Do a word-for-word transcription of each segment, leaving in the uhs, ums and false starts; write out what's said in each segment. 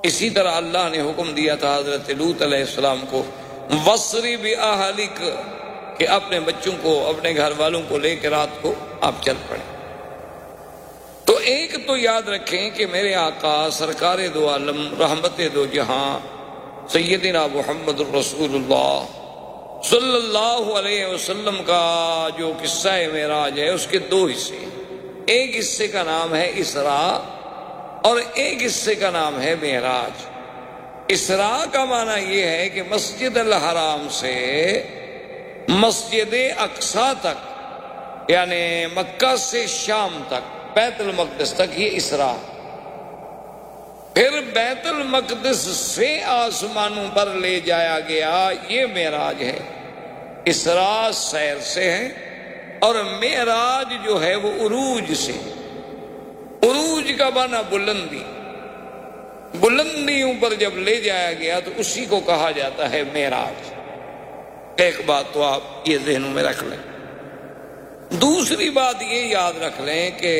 اسی طرح اللہ نے حکم دیا تھا حضرت لوط علیہ السلام کو، وَاصْرِ بِأَهْلِكَ، کہ اپنے بچوں کو، اپنے گھر والوں کو لے کے رات کو آپ چل پڑیں۔ تو ایک تو یاد رکھیں کہ میرے آقا سرکار دو عالم رحمت دو جہاں سیدنا محمد الرسول اللہ صلی اللہ علیہ وسلم کا جو قصہ معراج ہے اس کے دو حصے ہیں۔ ایک حصے کا نام ہے اسراء اور ایک حصے کا نام ہے معراج۔ اسراء کا معنی یہ ہے کہ مسجد الحرام سے مسجد اقصی تک، یعنی مکہ سے شام تک، بیت المقدس تک، یہ اسراء۔ پھر بیت المقدس سے آسمانوں پر لے جایا گیا، یہ معراج ہے۔ اسراء سیر سے ہے اور معراج جو ہے وہ عروج سے۔ عروج کا معنی بلندی، بلندیوں پر جب لے جایا گیا تو اسی کو کہا جاتا ہے معراج۔ ایک بات تو آپ یہ ذہنوں میں رکھ لیں۔ دوسری بات یہ یاد رکھ لیں کہ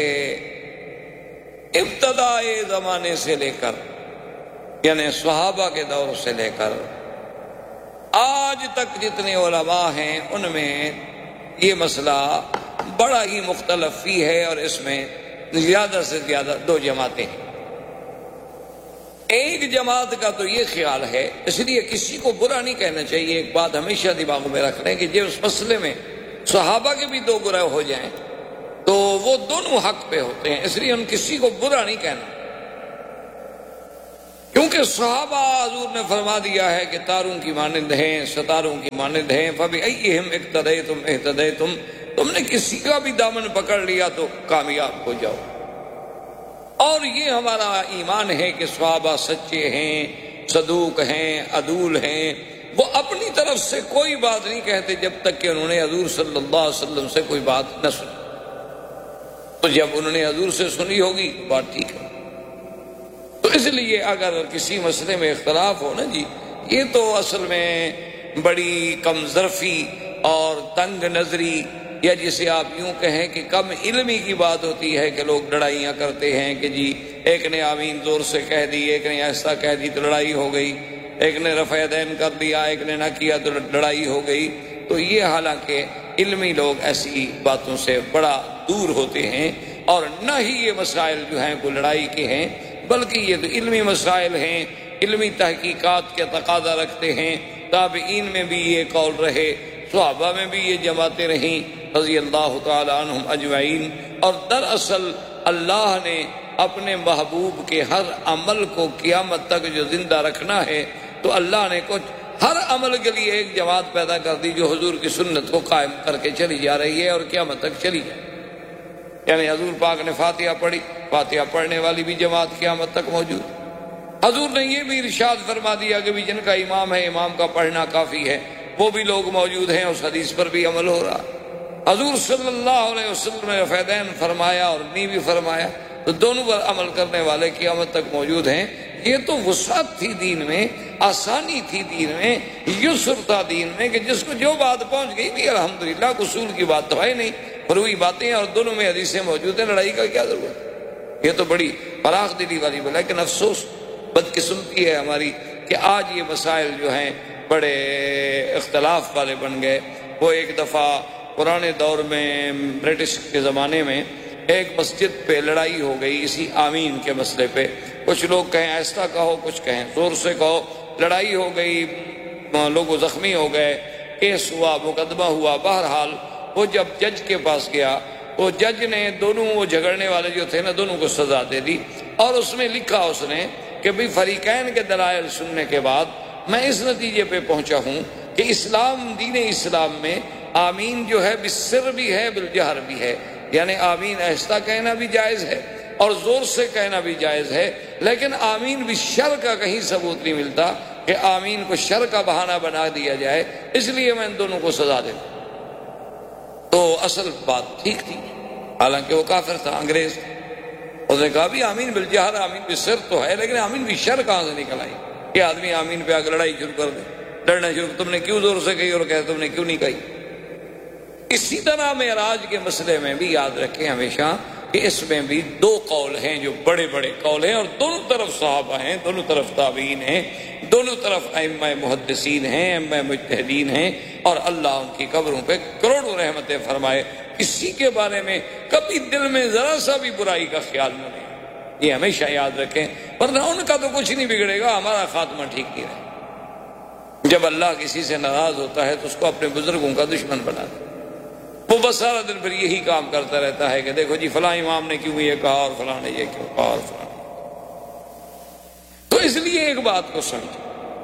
ابتدائی زمانے سے لے کر، یعنی صحابہ کے دور سے لے کر آج تک جتنے علماء ہیں ان میں یہ مسئلہ بڑا ہی مختلف ہی ہے، اور اس میں زیادہ سے زیادہ دو جماعتیں ہیں۔ ایک جماعت کا تو یہ خیال ہے، اس لیے کسی کو برا نہیں کہنا چاہیے، ایک بات ہمیشہ دماغ میں رکھ لیں کہ جب اس مسئلے میں صحابہ کے بھی دو گروہ ہو جائیں تو وہ دونوں حق پہ ہوتے ہیں، اس لیے ہم کسی کو برا نہیں کہنا، کیونکہ صحابہ حضور نے فرما دیا ہے کہ تاروں کی مانند ہیں، ستاروں کی مانند ہیں، فَبِأَيِّهِمْ اقْتَدَيْتُمْ اهْتَدَيْتُمْ، تم نے کسی کا بھی دامن پکڑ لیا تو کامیاب ہو جاؤ۔ اور یہ ہمارا ایمان ہے کہ صحابہ سچے ہیں، صدوق ہیں، عدول ہیں، وہ اپنی طرف سے کوئی بات نہیں کہتے جب تک کہ انہوں نے حضور صلی اللہ علیہ وسلم سے کوئی بات نہ سنی۔ تو جب انہوں نے حضور سے سنی ہوگی بات ٹھیک ہے۔ تو اس لیے اگر کسی مسئلے میں اختلاف ہو نا جی، یہ تو اصل میں بڑی کم ظرفی اور تنگ نظری، یا جسے آپ یوں کہیں کہ کم علمی کی بات ہوتی ہے کہ لوگ لڑائیاں کرتے ہیں کہ جی ایک نے آمین زور سے کہہ دی، ایک نے ایسا کہہ دی تو لڑائی ہو گئی، ایک نے رفع دین کر دیا، ایک نے نہ کیا تو لڑائی ہو گئی۔ تو یہ حالانکہ علمی لوگ ایسی باتوں سے بڑا دور ہوتے ہیں، اور نہ ہی یہ مسائل جو ہیں کوئی لڑائی کے ہیں، بلکہ یہ تو علمی مسائل ہیں، علمی تحقیقات کے تقاضا رکھتے ہیں۔ تابعین میں بھی یہ قول رہے، صحابہ میں بھی یہ جماعتیں رہیں رضی اللہ تعالی عنہم اجمعین۔ اور دراصل اللہ نے اپنے محبوب کے ہر عمل کو قیامت تک جو زندہ رکھنا ہے تو اللہ نے کچھ ہر عمل کے لیے ایک جماعت پیدا کر دی جو حضور کی سنت کو قائم کر کے چلی جا رہی ہے اور قیامت تک چلی جائے۔ یعنی حضور پاک نے فاتحہ پڑھی، فاتحہ پڑھنے والی بھی جماعت قیامت تک موجود۔ حضور نے یہ بھی ارشاد فرما دیا کہ بھی جن کا امام ہے امام کا پڑھنا کافی ہے، وہ بھی لوگ موجود ہیں، اس حدیث پر بھی عمل ہو رہا۔ حضور صلی اللہ علیہ وسلم نے رفع دین فرمایا اور نی بھی فرمایا، تو دونوں پر عمل کرنے والے قیامت تک موجود ہیں۔ یہ تو وسعت تھی دین میں، آسانی تھی دین میں، یسر تھا دین میں کہ جس کو جو بات پہنچ گئی بھی الحمدللہ، قصور کی بات تو ہے نہیں، مروی باتیں اور دونوں میں حدیثیں موجود ہیں، لڑائی کا کیا ضرورت؟ یہ تو بڑی فراخ دلی والی بات ہے، لیکن افسوس بدقسمتی ہے ہماری کہ آج یہ مسائل جو ہیں بڑے اختلاف والے بن گئے۔ وہ ایک دفعہ پرانے دور میں برٹش کے زمانے میں ایک مسجد پہ لڑائی ہو گئی اسی آمین کے مسئلے پہ، کچھ لوگ کہیں ایسا کہو، کچھ کہیں زور سے کہو، لڑائی ہو گئی، لوگ زخمی ہو گئے، کیس ہوا، مقدمہ ہوا۔ بہرحال وہ جب جج کے پاس گیا، وہ جج نے دونوں وہ جھگڑنے والے جو تھے نا دونوں کو سزا دے دی، اور اس میں لکھا اس نے کہ بھی فریقین کے دلائل سننے کے بعد میں اس نتیجے پہ پہنچا ہوں کہ اسلام، دین اسلام میں آمین جو ہے بالسر بھی ہے بالجہر بھی ہے، یعنی آمین آہستہ کہنا بھی جائز ہے اور زور سے کہنا بھی جائز ہے، لیکن آمین بھی شر کا کہیں ثبوت نہیں ملتا کہ آمین کو شر کا بہانہ بنا دیا جائے، اس لیے میں ان دونوں کو سزا دے دوں۔ تو اصل بات ٹھیک تھی، حالانکہ وہ کافر تھا، انگریز تھا۔ اس نے کہا بھی آمین بالجہر، آمین بالسر تو ہے، لیکن آمین بھی شر کہاں سے نکل آئی کہ آدمی آمین پہ آ کے لڑائی شروع کر دے، لڑنا شروع، تم نے کیوں زور سے کہی اور کہے تم نے کیوں نہیں کہی۔ اسی طرح معراج کے مسئلے میں بھی یاد رکھیں ہمیشہ کہ اس میں بھی دو قول ہیں جو بڑے بڑے قول ہیں، اور دونوں طرف صحابہ ہیں، دونوں طرف تابعین ہیں، دونوں طرف ائمہ محدثین ہیں، ائمہ مجتہدین ہیں، اور اللہ ان کی قبروں پہ کروڑوں رحمتیں فرمائے۔ کسی کے بارے میں کبھی دل میں ذرا سا بھی برائی کا خیال نہ لیں، یہ ہمیشہ یاد رکھیں، ورنہ ان کا تو کچھ نہیں بگڑے گا، ہمارا خاتمہ ٹھیک نہیں رہے۔ جب اللہ کسی سے ناراض ہوتا ہے تو اس کو اپنے بزرگوں کا دشمن بنا دے، وہ بس سارا دن پھر یہی کام کرتا رہتا ہے کہ دیکھو جی فلاں امام نے کیوں یہ کہا اور فلاں نے یہ کیوں کہا اور فلاں۔ تو اس لیے ایک بات کو سمجھو،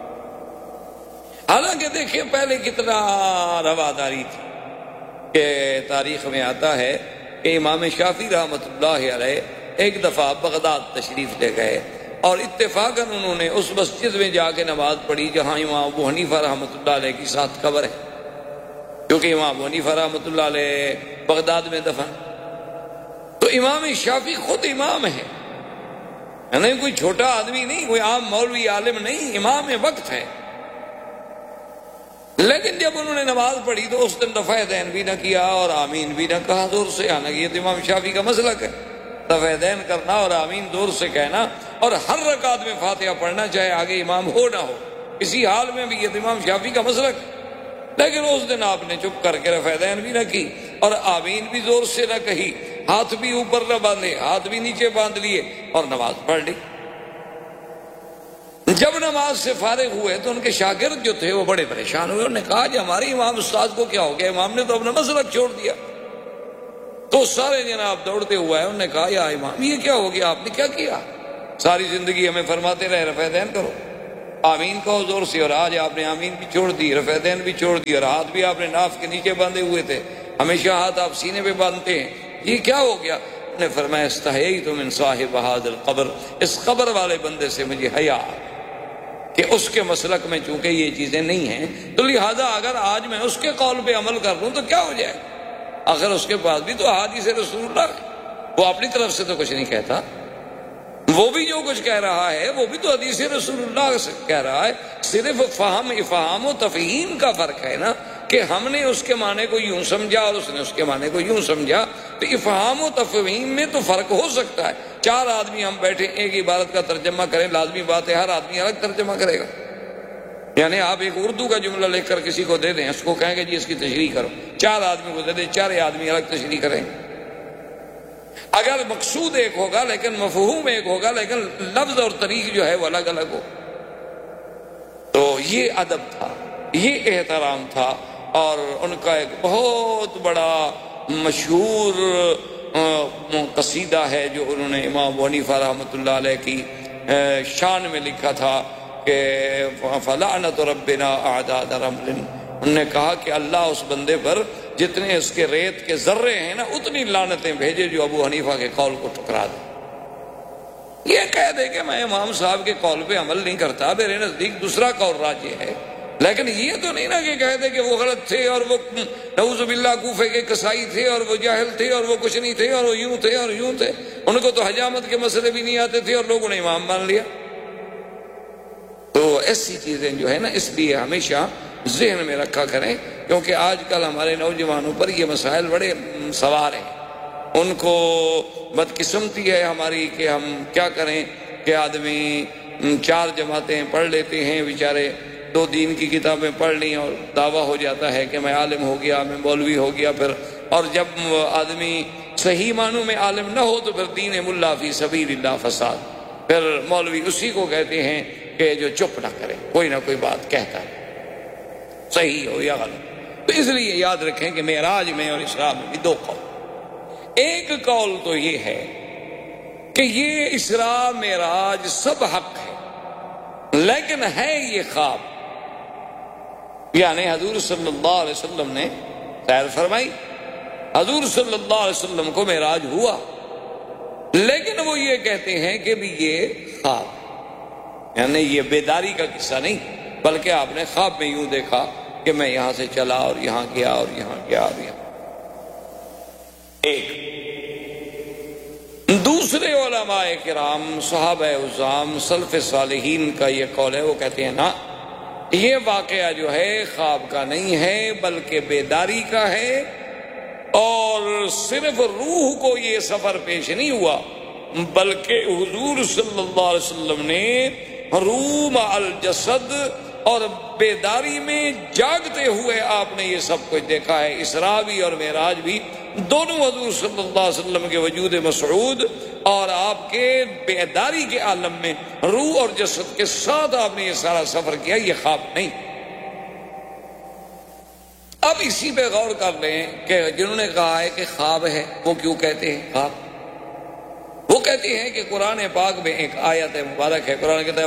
حالانکہ دیکھیں پہلے کتنا رواداری تھی، کہ تاریخ میں آتا ہے کہ امام شافعی رحمۃ اللہ علیہ ایک دفعہ بغداد تشریف لے گئے، اور اتفاقاً انہوں نے اس مسجد میں جا کے نماز پڑھی جہاں امام ابو حنیفہ رحمۃ اللہ علیہ کی ساتھ قبر ہے، کیونکہ امام ابو حنیفہ رحمۃ اللہ علیہ بغداد میں دفن۔ تو امام شافعی خود امام ہے، یعنی کوئی چھوٹا آدمی نہیں، کوئی عام مولوی عالم نہیں، امام وقت ہے۔ لیکن جب انہوں نے نماز پڑھی تو اس دن رفع دین بھی نہ کیا اور آمین بھی نہ کہا زور سے، حالانکہ یہ تو امام شافعی کا مسلک ہے، رفع دین کرنا اور آمین زور سے کہنا، اور ہر رکعت میں فاتحہ پڑھنا، چاہے آگے امام ہو نہ ہو، کسی حال میں بھی، یہ تو امام شافعی کا مسلک ہے۔ لیکن اس دن آپ نے چپ کر کے رفع دین بھی نہ کی اور آمین بھی زور سے نہ کہی، ہاتھ بھی اوپر نہ باندھے، ہاتھ بھی نیچے باندھ لیے اور نماز پڑھ لی۔ جب نماز سے فارغ ہوئے تو ان کے شاگرد جو تھے وہ بڑے پریشان ہوئے، انہوں نے کہا کہ ہمارے امام استاد کو کیا ہو گیا، امام نے تو اپنا مسلک چھوڑ دیا۔ تو سارے جناب دوڑتے ہوئے انہوں نے کہا یا امام یہ کیا ہو گیا، آپ نے کیا کیا؟ ساری زندگی ہمیں فرماتے رہے رفع دین کرو، آمین کہو زور سے، اور آج آپ نے آمین بھی چھوڑ دی، رفع دین بھی چھوڑ دی، اور ہاتھ بھی آپ نے ناف کے نیچے باندھے ہوئے تھے، ہمیشہ ہاتھ آپ سینے پہ باندھتے ہیں، یہ کیا ہو گیا؟ انہوں نے فرمایا استحییت من صاحب ھذا القبر، اس قبر والے بندے سے مجھے حیا کہ اس کے مسلک میں چونکہ یہ چیزیں نہیں ہیں، تو لہذا اگر آج میں اس کے قول پہ عمل کر لوں تو کیا ہو جائے؟ آخر اس کے پاس بھی تو حدیث رسول اللہ ہے، وہ اپنی طرف سے تو کچھ نہیں کہتا، وہ بھی جو کچھ کہہ رہا ہے وہ بھی تو حدیث رسول اللہ سے کہہ رہا ہے، صرف فہم افہام و تفہیم کا فرق ہے نا، کہ ہم نے اس کے معنی کو یوں سمجھا اور اس نے اس کے معنی کو یوں سمجھا، تو افہام و تفہیم میں تو فرق ہو سکتا ہے۔ چار آدمی ہم بیٹھے ایک عبارت کا ترجمہ کریں، لازمی بات ہے ہر آدمی الگ ترجمہ کرے گا، یعنی آپ ایک اردو کا جملہ لکھ کر کسی کو دے دیں، اس کو کہیں گے جی اس کی تشریح کرو، چار آدمی کو دے دیں، چار آدمی الگ تشریح کریں، اگر مقصود ایک ہوگا لیکن مفہوم ایک ہوگا، لیکن لفظ اور طریق جو ہے وہ الگ الگ ہو۔ تو یہ ادب تھا، یہ احترام تھا، اور ان کا ایک بہت بڑا مشہور قصیدہ ہے جو انہوں نے امام ابو حنیفہ رحمۃ اللہ علیہ کی شان میں لکھا تھا کہ فلعنت ربنا اعداد رمل، انہوں نے کہا کہ اللہ اس بندے پر جتنے اس کے ریت کے ذرے ہیں نا اتنی لعنتیں بھیجے جو ابو حنیفہ کے قول کو ٹکرا دے۔ یہ کہہ دے کہ میں امام صاحب کے قول پہ عمل نہیں کرتا، میرے نزدیک دوسرا قول راجح ہے، لیکن یہ تو نہیں نا کہ کہہ دے کہ وہ غلط تھے اور وہ نعوذ باللہ کوفے کے قصائی تھے اور وہ جاہل تھے اور وہ کچھ نہیں تھے اور وہ یوں تھے اور یوں تھے، ان کو تو حجامت کے مسئلے بھی نہیں آتے تھے اور لوگوں نے امام مان لیا۔ تو ایسی چیزیں جو ہے نا اس لیے ہمیشہ ذہن میں رکھا کریں، کیونکہ آج کل ہمارے نوجوانوں پر یہ مسائل بڑے سوار ہیں، ان کو بدقسمتی ہے ہماری کہ ہم کیا کریں کہ آدمی چار جماعتیں پڑھ لیتے ہیں، بیچارے دو دین کی کتابیں پڑھ لیں اور دعویٰ ہو جاتا ہے کہ میں عالم ہو گیا، میں مولوی ہو گیا، پھر اور جب آدمی صحیح معنوں میں عالم نہ ہو تو پھر دین ملا فی سبیل اللہ فساد، پھر مولوی اسی کو کہتے ہیں کہ جو چپ نہ کرے، کوئی نہ کوئی بات کہتا ہے، صحیح ہو یا غلط۔ تو اس لیے یاد رکھیں کہ معراج میں اور اسراء میں بھی دو قول، ایک قول تو یہ ہے کہ یہ اسراء معراج سب حق ہے، لیکن ہے یہ خواب، یعنی حضور صلی اللہ علیہ وسلم نے سیر فرمائی، حضور صلی اللہ علیہ وسلم کو معراج ہوا، لیکن وہ یہ کہتے ہیں کہ بھی یہ خواب، یعنی یہ بیداری کا قصہ نہیں، بلکہ آپ نے خواب میں یوں دیکھا کہ میں یہاں سے چلا اور یہاں گیا اور یہاں گیا اور یہاں۔ ایک دوسرے علماء کرام صحابہ عظام سلف صالحین کا یہ قول ہے، وہ کہتے ہیں نا یہ واقعہ جو ہے خواب کا نہیں ہے بلکہ بیداری کا ہے، اور صرف روح کو یہ سفر پیش نہیں ہوا، بلکہ حضور صلی اللہ علیہ وسلم نے روح مع الجسد اور بیداری میں جاگتے ہوئے آپ نے یہ سب کچھ دیکھا ہے۔ اسراء بھی اور معراج بھی دونوں حضور صلی اللہ علیہ وسلم کے وجود مسعود اور آپ کے بیداری کے عالم میں روح اور جسد کے ساتھ آپ نے یہ سارا سفر کیا، یہ خواب نہیں۔ اب اسی پہ غور کر لیں کہ جنہوں نے کہا ہے کہ خواب ہے وہ کیوں کہتے ہیں خواب؟ وہ کہتے ہیں کہ قرآن پاک میں ایک آیت مبارک ہے، قرآن کہتا ہے